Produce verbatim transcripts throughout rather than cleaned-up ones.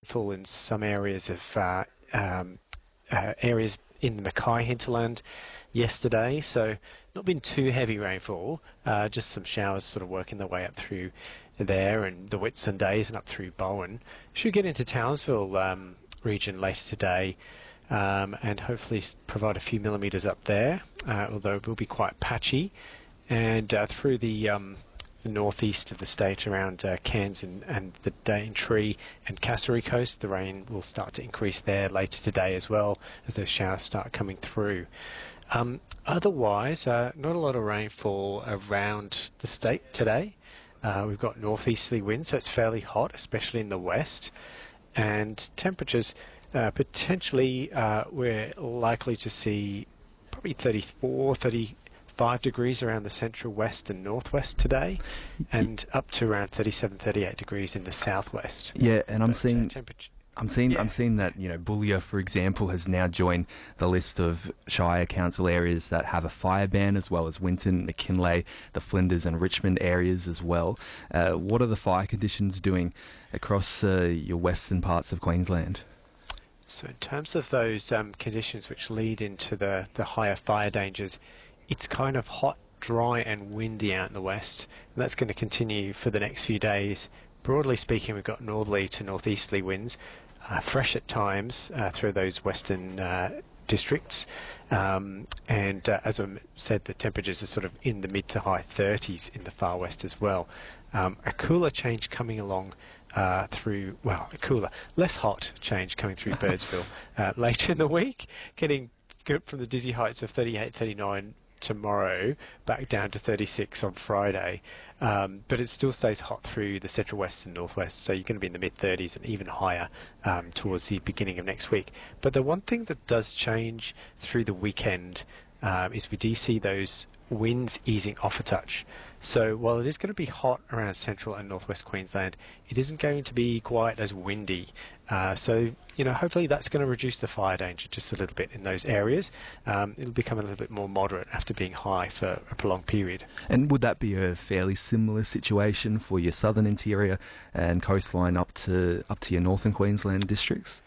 rainfall in some areas of uh, um, uh, areas in the Mackay hinterland yesterday, so not been too heavy rainfall, uh, just some showers sort of working their way up through there and the Whitsundays and up through Bowen. Should get into Townsville um, region later today, um, and hopefully provide a few millimetres up there, uh, although it will be quite patchy, and uh, through the um, the northeast of the state around uh, Cairns and, and the Daintree and Kasserine coast. The rain will start to increase there later today as well as those showers start coming through. Um, otherwise, uh, not a lot of rainfall around the state today. Uh, we've got northeasterly winds, so it's fairly hot, especially in the west. And temperatures, uh, potentially, uh, we're likely to see probably thirty-four, thirty-five degrees around the central west and northwest today, and up to around thirty-seven, thirty-eight degrees in the southwest. Yeah, and I'm but, seeing... Uh, temperature I'm seeing, Yeah. I'm seeing that, you know, Boulia, for example, has now joined the list of Shire Council areas that have a fire ban, as well as Winton, McKinley, the Flinders and Richmond areas as well. Uh, what are the fire conditions doing across uh, your western parts of Queensland? So in terms of those um, conditions which lead into the, the higher fire dangers, it's kind of hot, dry and windy out in the west, and that's going to continue for the next few days. Broadly speaking, we've got northerly to northeasterly winds, uh, fresh at times uh, through those western uh, districts, um, and uh, as I said, the temperatures are sort of in the mid to high thirties in the far west as well. Um, a cooler change coming along uh, through, well, a cooler, less hot change coming through Birdsville uh, later in the week, getting good from the dizzy heights of thirty-eight, thirty-nine tomorrow back down to thirty-six on Friday, um, but it still stays hot through the central west and northwest, so you're going to be in the mid thirties and even higher um, towards the beginning of next week. But the one thing that does change through the weekend um, is we do see those winds easing off a touch. So while it is going to be hot around central and northwest Queensland, it isn't going to be quite as windy. Uh, so, you know, hopefully that's going to reduce the fire danger just a little bit in those areas. Um, it'll become a little bit more moderate after being high for a prolonged period. And would that be a fairly similar situation for your southern interior and coastline up to up to your northern Queensland districts?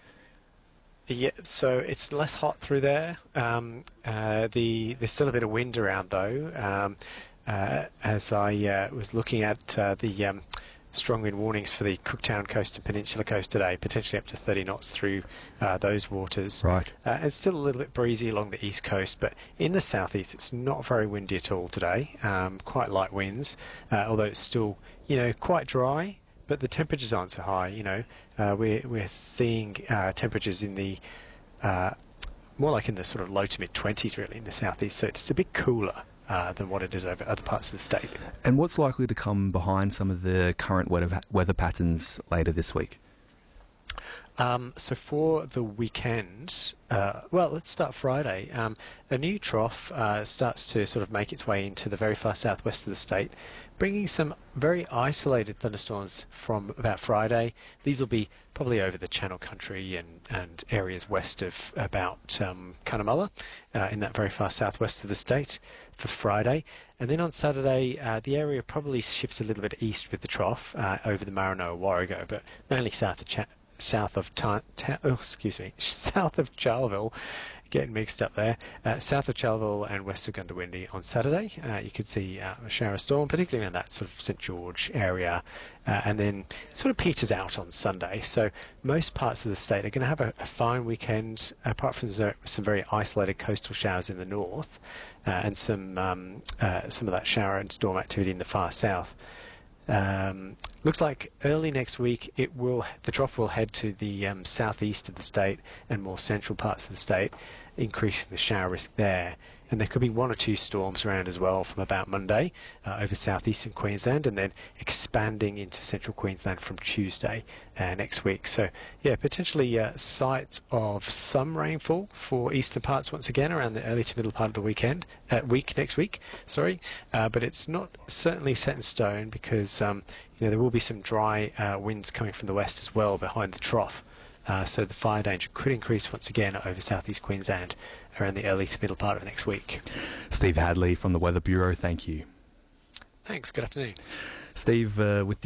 Yeah, so it's less hot through there. Um, uh, the there's still a bit of wind around though. Um, uh, as I uh, was looking at uh, the um, strong wind warnings for the Cooktown coast and Peninsula coast today, potentially up to thirty knots through uh, those waters. Right. Uh, it's still a little bit breezy along the east coast, but in the southeast it's not very windy at all today. Um, quite light winds, uh, although it's still, you know, quite dry. But the temperatures aren't so high. You know, uh, we're we're seeing uh, temperatures in the uh, more like in the sort of low to mid twenties, really, in the southeast. So it's a bit cooler uh, than what it is over other parts of the state. And what's likely to come behind some of the current weather weather patterns later this week? Um, so for the weekend, uh, well, let's start Friday. Um, a new trough uh, starts to sort of make its way into the very far southwest of the state, bringing some very isolated thunderstorms from about Friday. These will be probably over the Channel Country and, and areas west of about um, Cunnamulla, uh, in that very far southwest of the state for Friday. And then on Saturday, uh, the area probably shifts a little bit east with the trough uh, over the Maranoa Warrego, but mainly south of Ch- south of Ta- Ta- oh, excuse me, south of Charleville. Getting mixed up there. Uh, south of Charleville and west of Goondiwindi on Saturday, uh, you could see uh, a shower storm, particularly in that sort of St George area, uh, and then it sort of peters out on Sunday. So most parts of the state are going to have a, a fine weekend, apart from some very isolated coastal showers in the north, uh, and some um, uh, some of that shower and storm activity in the far south. Um, looks like early next week it will the trough will head to the um, southeast of the state and more central parts of the state, increasing the shower risk there. And there could be one or two storms around as well from about Monday uh, over southeastern Queensland, and then expanding into central Queensland from Tuesday uh, next week. So yeah, potentially uh, sites of some rainfall for eastern parts once again around the early to middle part of the weekend, uh, week next week. Sorry, uh, but it's not certainly set in stone because um, you know there will be some dry uh, winds coming from the west as well behind the trough. Uh, so the fire danger could increase once again over southeast Queensland around the early to middle part of next week. Steve Hadley from the Weather Bureau, thank you. Thanks, good afternoon. Steve, uh, with your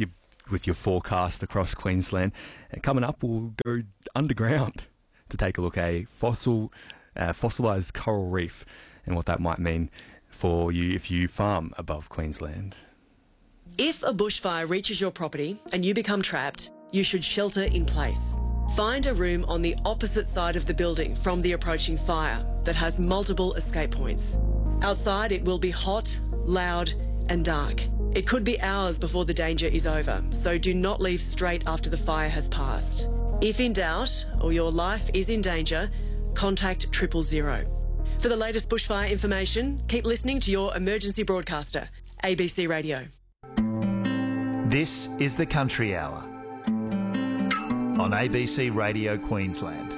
with your forecast across Queensland. And coming up, we'll go underground to take a look at a fossil, uh, fossilised coral reef and what that might mean for you if you farm above Queensland. If a bushfire reaches your property and you become trapped, you should shelter in place. Find a room on the opposite side of the building from the approaching fire that has multiple escape points. Outside, it will be hot, loud and dark. It could be hours before the danger is over, so do not leave straight after the fire has passed. If in doubt or your life is in danger, contact triple zero. For the latest bushfire information, keep listening to your emergency broadcaster, A B C Radio. This is the Country Hour on A B C Radio Queensland.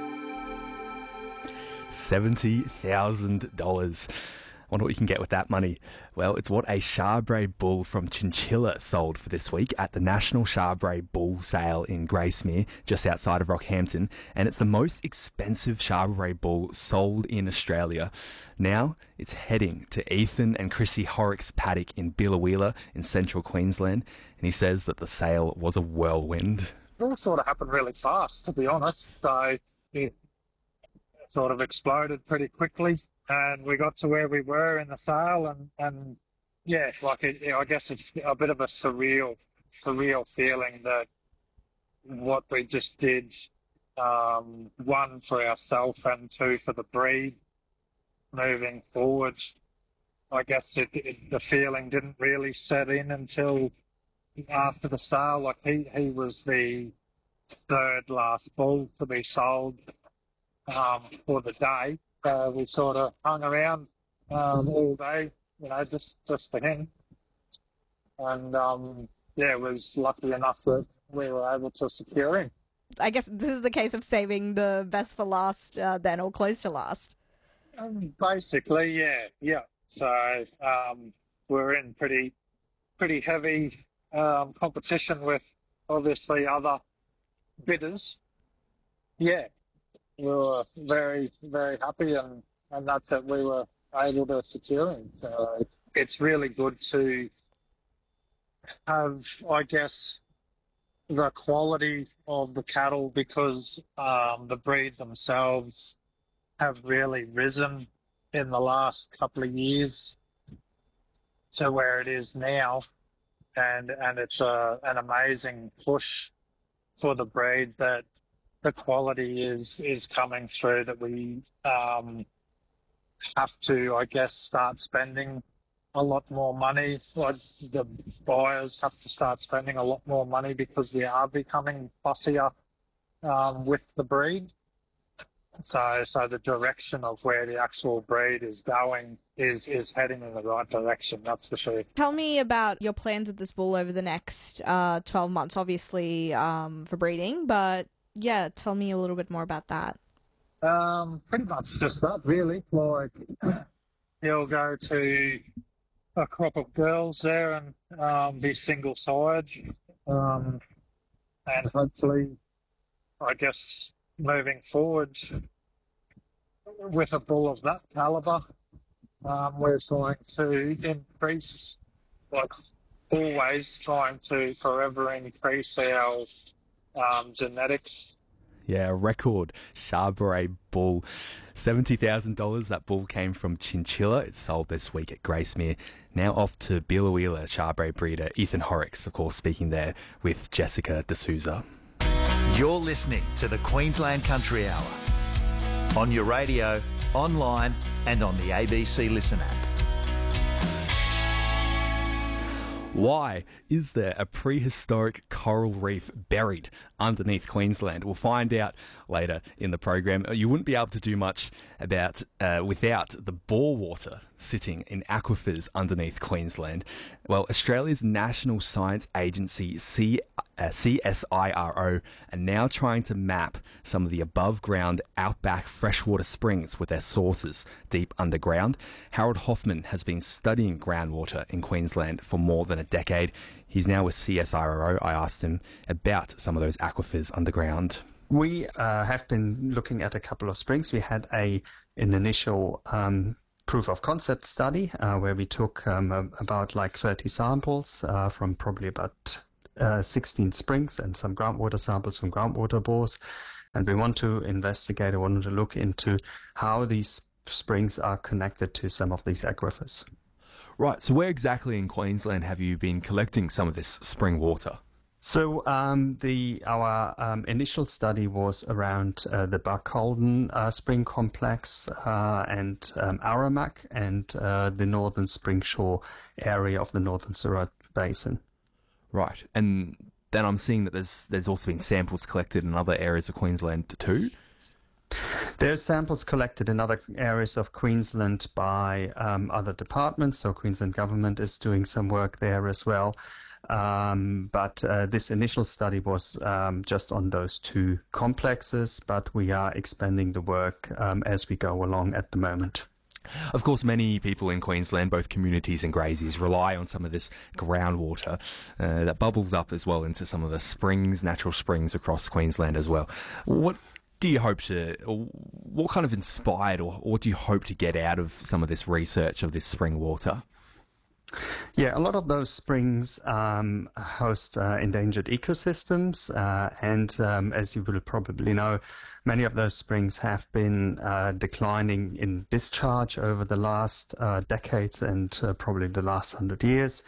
seventy thousand dollars. I wonder what you can get with that money. Well, it's what a Sharbrey bull from Chinchilla sold for this week at the National Sharbrey Bull Sale in Gracemere, just outside of Rockhampton, and it's the most expensive Sharbrey bull sold in Australia. Now, it's heading to Ethan and Chrissy Horrocks' paddock in Biloela in central Queensland, and he says that the sale was a whirlwind. It all sort of happened really fast, to be honest. So it sort of exploded pretty quickly. And we got to where we were in the sale, and, and yeah, like it, I guess it's a bit of a surreal, surreal feeling that what we just did, um, one for ourselves and two for the breed. Moving forward, I guess it, it, the feeling didn't really set in until after the sale. Like he, he was the third last bull to be sold um, for the day. Uh, we sort of hung around um, all day, you know, just, just for him. And, um, yeah, was lucky enough that we were able to secure him. I guess this is the case of saving the best for last uh, then, or close to last. Um, basically, yeah, yeah. So um, we're in pretty pretty heavy um, competition with, obviously, other bidders. Yeah. We were very, very happy, and, and that's that we were able to secure him. So it's really good to have, I guess, the quality of the cattle, because um, the breed themselves have really risen in the last couple of years to where it is now, and and it's a, an amazing push for the breed that the quality is, is coming through, that we um, have to, I guess, start spending a lot more money. Like the buyers have to start spending a lot more money because we are becoming fussier um, with the breed. So, so the direction of where the actual breed is going is, is heading in the right direction, that's for sure. Tell me about your plans with this bull over the next uh, twelve months, obviously um, for breeding, but yeah, tell me a little bit more about that. Um, pretty much just that, really. Like, he'll go to a crop of girls there and um, be single-side, um, and hopefully, I guess, moving forward with a bull of that calibre, um, we're trying to increase, like always, trying to forever increase our Um, genetics. Yeah, a record Sharbrey bull. seventy thousand dollars. That bull came from Chinchilla. It's sold this week at Gracemere. Now off to Biloela Sharbrey breeder Ethan Horrocks, of course, speaking there with Jessica D'Souza. You're listening to the Queensland Country Hour on your radio, online and on the A B C Listen app. Why is there a prehistoric coral reef buried underneath Queensland? We'll find out later in the program. You wouldn't be able to do much about uh, without the bore water sitting in aquifers underneath Queensland. Well, Australia's National Science Agency, C, uh, C S I R O, are now trying to map some of the above-ground outback freshwater springs with their sources deep underground. Harold Hoffman has been studying groundwater in Queensland for more than a decade. He's now with C S I R O. I asked him about some of those aquifers underground. We uh, have been looking at a couple of springs. We had a an initial um, proof of concept study uh, where we took um, about like thirty samples uh, from probably about uh, sixteen springs and some groundwater samples from groundwater bores. And we want to investigate, I want to look into how these springs are connected to some of these aquifers. Right, so where exactly in Queensland have you been collecting some of this spring water? So um, the our um, initial study was around uh, the Barcaldine uh, Spring Complex uh, and um, Aramac and uh, the Northern Spring Shore area of the Northern Surat Basin. Right, and then I'm seeing that there's there's also been samples collected in other areas of Queensland too? There's samples collected in other areas of Queensland by um, other departments, so Queensland Government is doing some work there as well. Um, but uh, this initial study was um, just on those two complexes, but we are expanding the work um, as we go along at the moment. Of course, many people in Queensland, both communities and graziers, rely on some of this groundwater uh, that bubbles up as well into some of the springs, natural springs across Queensland as well. What do you hope to, or what kind of inspired, or what do you hope to get out of some of this research of this spring water? Yeah, a lot of those springs um, host uh, endangered ecosystems, uh, and um, as you will probably know, many of those springs have been uh, declining in discharge over the last uh, decades and uh, probably the last hundred years.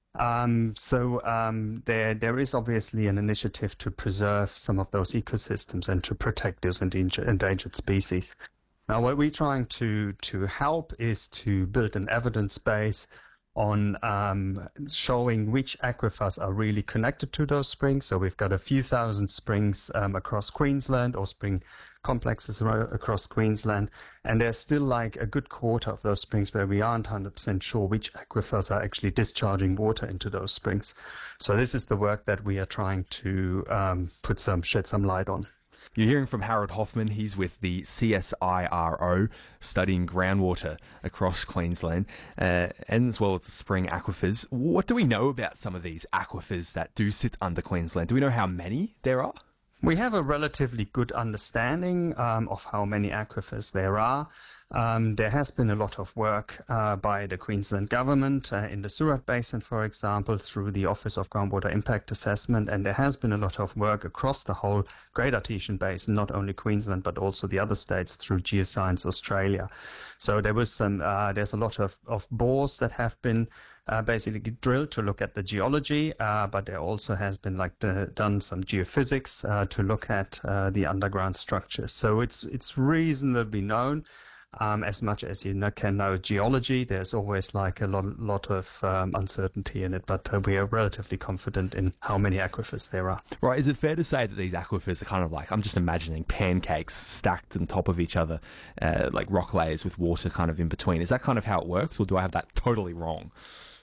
Um, so um, there, there is obviously an initiative to preserve some of those ecosystems and to protect those endangered, endangered species. Now, what we're trying to to help is to build an evidence base on um, showing which aquifers are really connected to those springs. So we've got a few thousand springs um, across Queensland, or spring complexes across Queensland, and there's still like a good quarter of those springs where we aren't one hundred percent sure which aquifers are actually discharging water into those springs. So this is the work that we are trying to um, put some shed some light on. You're hearing from Harold Hoffman. He's with the C S I R O, studying groundwater across Queensland, uh, and as well as the spring aquifers. What do we know about some of these aquifers that do sit under Queensland? Do we know how many there are? We have a relatively good understanding um, of how many aquifers there are. Um, there has been a lot of work uh, by the Queensland Government uh, in the Surat Basin, for example, through the Office of Groundwater Impact Assessment, and there has been a lot of work across the whole Great Artesian Basin, not only Queensland but also the other states through Geoscience Australia. So there was some, uh, there's a lot of, of bores that have been Uh, basically drilled to look at the geology, uh, but there also has been like the, done some geophysics uh, to look at uh, the underground structures. So it's it's reasonably known. Um, as much as you know, can know geology, there's always like a lot, lot of um, uncertainty in it, but uh, we are relatively confident in how many aquifers there are. Right, is it fair to say that these aquifers are kind of like, I'm just imagining pancakes stacked on top of each other, uh, like rock layers with water kind of in between? Is that kind of how it works, or do I have that totally wrong?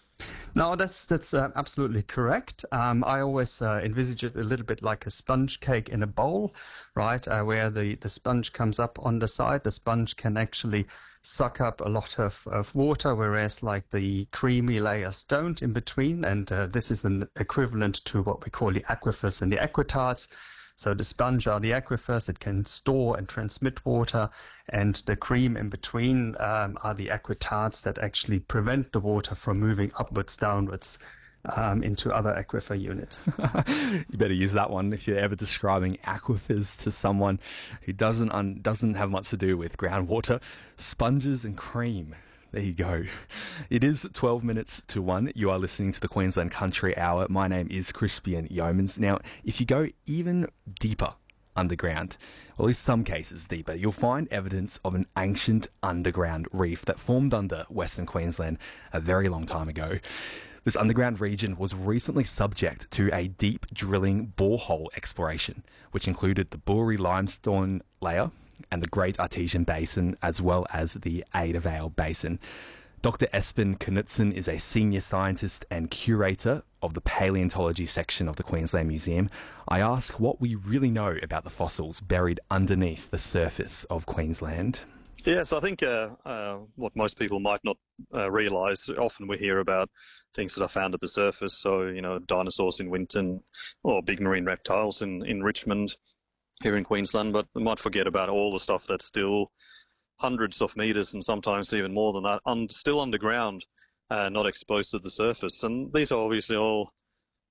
No, that's that's uh, absolutely correct. Um, I always uh, envisage it a little bit like a sponge cake in a bowl, right? Uh, where the, the sponge comes up on the side. The sponge can actually suck up a lot of, of water, whereas like the creamy layers don't in between. And uh, this is an equivalent to what we call the aquifers and the aquithards. So the sponge are the aquifers, it can store and transmit water, and the cream in between um, are the aquithards that actually prevent the water from moving upwards, downwards um, into other aquifer units. You better use that one if you're ever describing aquifers to someone who doesn't un- doesn't have much to do with groundwater. Sponges and cream. There you go. It is twelve minutes to one. You are listening to the Queensland Country Hour. My name is Crispian Yeomans. Now, if you go even deeper underground, or at least some cases deeper, you'll find evidence of an ancient underground reef that formed under Western Queensland a very long time ago. This underground region was recently subject to a deep drilling borehole exploration, which included the Boori limestone layer and the Great Artesian Basin, as well as the Ada Vale Basin. Doctor Espen Knutsen is a senior scientist and curator of the paleontology section of the Queensland Museum. I ask what we really know about the fossils buried underneath the surface of Queensland. Yes, I think uh, uh, what most people might not uh, realise, often we hear about things that are found at the surface, so, you know, dinosaurs in Winton or big marine reptiles in, in Richmond, here in Queensland, but we might forget about all the stuff that's still hundreds of metres and sometimes even more than that, un- still underground, uh, not exposed to the surface. And these are obviously all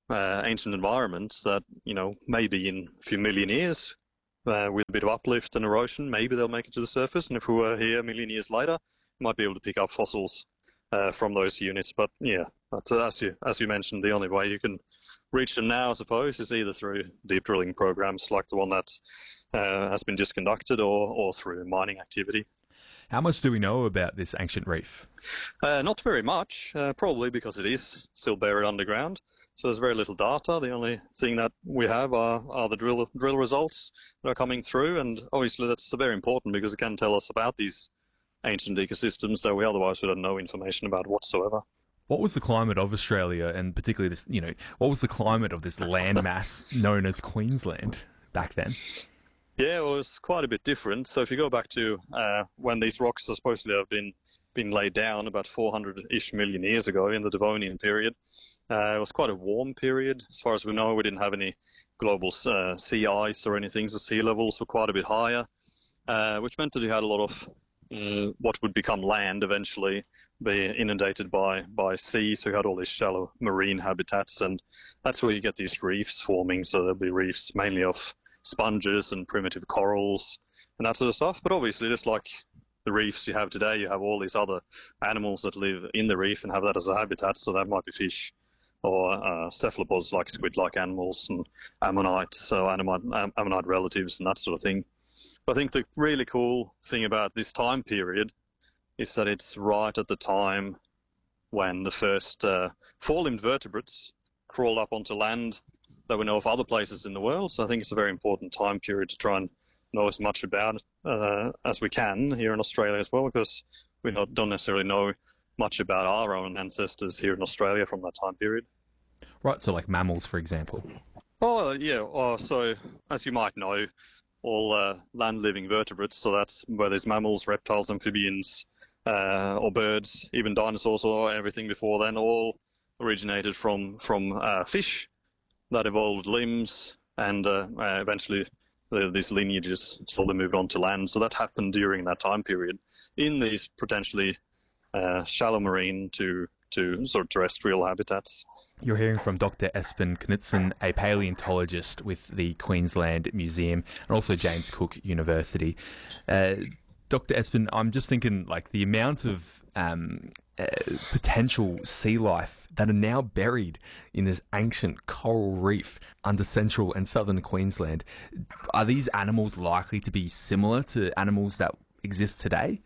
uh, ancient environments that, you know, maybe in a few million years, uh, with a bit of uplift and erosion, maybe they'll make it to the surface. And if we were here a million years later, we might be able to pick up fossils uh, from those units. But yeah, that's, as you as you mentioned, the only way you can reach them now, I suppose, is either through deep drilling programs like the one that uh, has been just conducted, or or through mining activity. How much do we know about this ancient reef? Uh, not very much, uh, probably because it is still buried underground. So there's very little data. The only thing that we have are, are the drill drill results that are coming through, and obviously that's very important because it can tell us about these ancient ecosystems that we otherwise would have no information about whatsoever. What was the climate of Australia, and particularly this, you know, what was the climate of this landmass known as Queensland back then? Yeah, well, it was quite a bit different. So if you go back to uh, when these rocks are supposedly have been been laid down about four hundred-ish million years ago in the Devonian period, uh, it was quite a warm period. As far as we know, we didn't have any global uh, sea ice or anything, so sea levels were quite a bit higher, uh, which meant that you had a lot of uh, what would become land eventually be inundated by, by sea, so you had all these shallow marine habitats, and that's where you get these reefs forming. So there'll be reefs mainly of sponges and primitive corals and that sort of stuff. But obviously, just like the reefs you have today, you have all these other animals that live in the reef and have that as a habitat. So that might be fish or uh, cephalopods like squid-like animals and ammonites, so ammonite, ammonite relatives and that sort of thing. But I think the really cool thing about this time period is that it's right at the time when the first uh, four-limbed vertebrates crawled up onto land that we know of other places in the world. So I think it's a very important time period to try and know as much about uh, as we can here in Australia as well, because we not, don't necessarily know much about our own ancestors here in Australia from that time period. Right, so like mammals, for example. Oh, yeah. Oh, so as you might know, all uh, land-living vertebrates, so that's where there's mammals, reptiles, amphibians, uh, or birds, even dinosaurs or everything before then, all originated from, from uh, fish that evolved limbs, and uh, uh, eventually uh, these lineages slowly moved on to land. So that happened during that time period in these potentially uh, shallow marine to, to sort of terrestrial habitats. You're hearing from Doctor Espen Knutsen, a paleontologist with the Queensland Museum and also James Cook University. Uh, Doctor Espen, I'm just thinking, like, the amount of um, uh, potential sea life that are now buried in this ancient coral reef under central and southern Queensland. Are these animals likely to be similar to animals that exist today?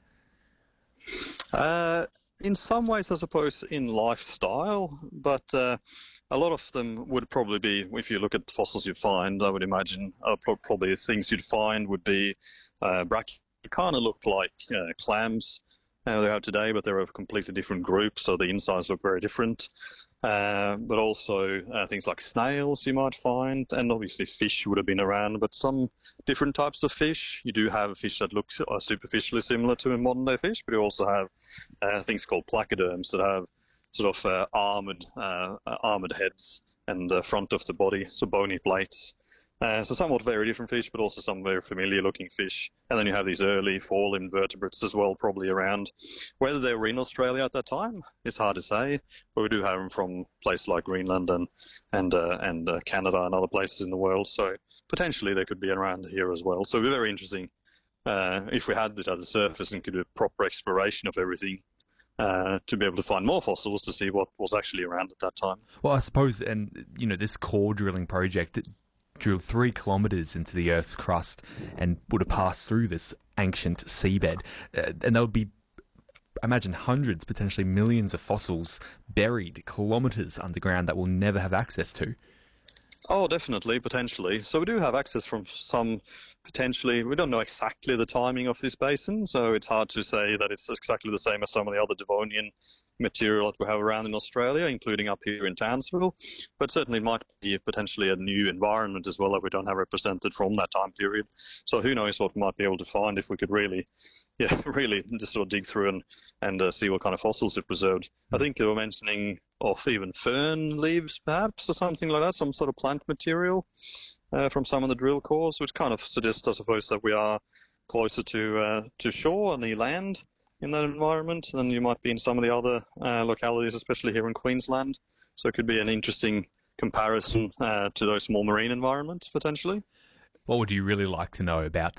Uh, in some ways, I suppose, in lifestyle, but uh, a lot of them would probably be, if you look at fossils you find, I would imagine uh, pro- probably things you'd find would be uh, brachiopods. It kind of looked like uh, clams uh, they have today, but they're a completely different group, so the insides look very different. Uh, but also uh, things like snails you might find, and obviously fish would have been around, but some different types of fish. You do have fish that look uh, superficially similar to a modern-day fish, but you also have uh, things called placoderms that have sort of uh, armored, uh, armored heads and uh, front of the body, so bony plates. Uh, so somewhat very different fish, but also some very familiar looking fish. And then you have these early four-limbed vertebrates as well, probably around. Whether they were in Australia at that time is hard to say, but we do have them from places like Greenland and and uh, and uh, Canada and other places in the world. So potentially they could be around here as well. So it'd be very interesting uh, if we had it at the surface and could do a proper exploration of everything. Uh, to be able to find more fossils to see what was actually around at that time. Well, I suppose, and you know, this core drilling project drilled three kilometres into the Earth's crust and would have passed through this ancient seabed. Uh, and there would be, I imagine, hundreds, potentially millions of fossils buried kilometres underground that we'll never have access to. Oh, definitely, potentially. So we do have access from some, potentially. We don't know exactly the timing of this basin, so it's hard to say that it's exactly the same as some of the other Devonian material that we have around in Australia, including up here in Townsville. But certainly it might be potentially a new environment as well that we don't have represented from that time period. So who knows what we might be able to find if we could really, yeah, really just sort of dig through and, and uh, see what kind of fossils it preserved. I think they were mentioning of even fern leaves, perhaps, or something like that, some sort of plant material uh, from some of the drill cores, which kind of suggests, I suppose, that we are closer to uh, to shore and the land in that environment than you might be in some of the other uh, localities, especially here in Queensland. So it could be an interesting comparison uh, to those more marine environments potentially. What would you really like to know about